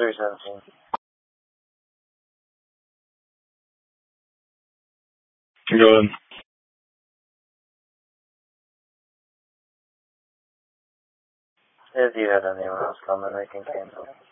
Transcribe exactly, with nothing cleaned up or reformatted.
three seventeen. Go ahead. If you had anyone else comment, I can cancel.